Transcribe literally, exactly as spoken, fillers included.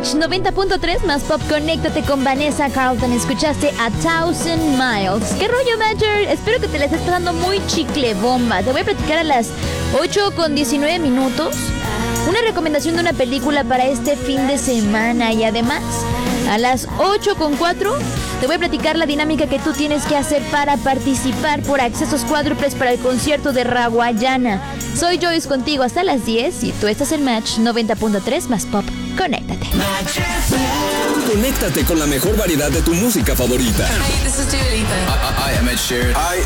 Match noventa punto tres más pop. Conéctate con Vanessa Carlton. Escuchaste A Thousand Miles. ¿Qué rollo, Matcher? Espero que te la estés pasando muy chicle bomba. Te voy a platicar a las ocho con diecinueve minutos una recomendación de una película para este fin de semana. Y además, a las ocho con cuatro te voy a platicar la dinámica que tú tienes que hacer para participar por accesos cuádruples para el concierto de Raguayana. Soy Joyce contigo hasta las diez y tú estás en Match noventa punto tres más pop. Conéctate. Conéctate con la mejor variedad de tu música favorita. Hi, this is Dua Lipa. I, I am Ed Sheeran. I